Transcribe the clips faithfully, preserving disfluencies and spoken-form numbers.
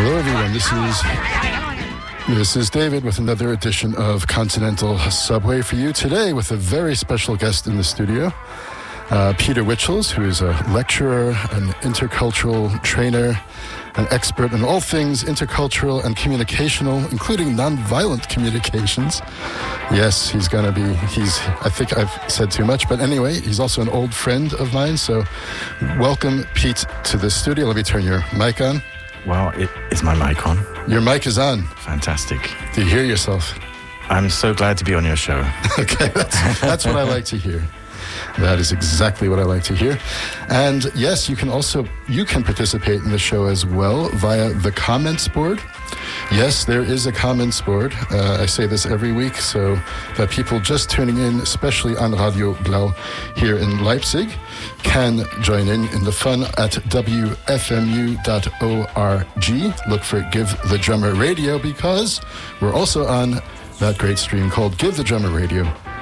Hello everyone, this is this is David with another edition of Continental Subway for you today with a very special guest in the studio, uh, Peter Witchels, who is a lecturer, an intercultural trainer, an expert in all things intercultural and communicational, including nonviolent communications. Yes, he's going to be, he's, I think I've said too much, but anyway, he's also an old friend of mine, so welcome, Pete, to the studio. Let me turn your mic on. Well, it, is my mic on? Your mic is on. Fantastic. Do you hear yourself? I'm so glad to be on your show. Okay, that's, that's what I like to hear. That is exactly what I like to hear. And yes, you can also, you can participate in the show as well via the comments board. Yes, there is a comments board. Uh, I say this every week so that people just tuning in, especially on Radio Blau here in Leipzig, can join in in the fun at w f m u dot org. Look for Give the Drummer Radio because we're also on that great stream called Give the Drummer Radio.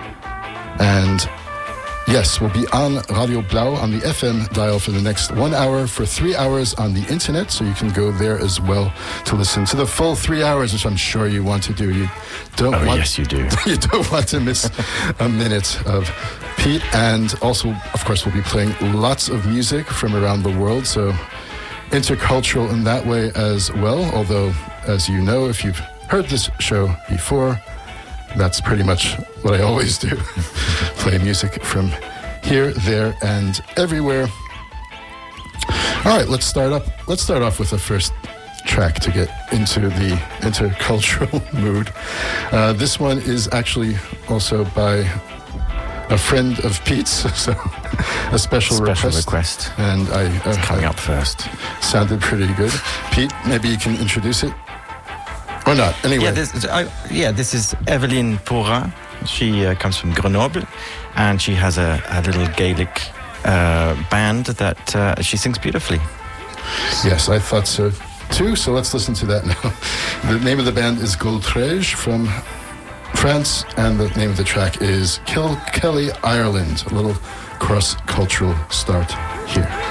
And yes, we'll be on Radio Blau on the F M dial for the next one hour for three hours on the internet, so you can go there as well to listen to the full three hours, which I'm sure you want to do. You don't oh, want, yes, you do. You don't want to miss a minute of Pete. And also, of course, we'll be playing lots of music from around the world, so intercultural in that way as well. Although, as you know, if you've heard this show before, that's pretty much what I always do. Play music from here, there, and everywhere. All right, let's start up. Let's start off with the first track to get into the intercultural mood. Uh, this one is actually also by a friend of Pete's, so a special, special request. request. And I uh, it's coming up first. Sounded pretty good. Pete, maybe you can introduce it. Or not, anyway. Yeah, this, uh, yeah, this is Evelyn Porin. She uh, comes from Grenoble, and she has a, a little Gaelic uh, band that uh, she sings beautifully. Yes, I thought so too, so let's listen to that now. The name of the band is Goltrege from France, and the name of the track is Kill Kelly Ireland. A little cross-cultural start here.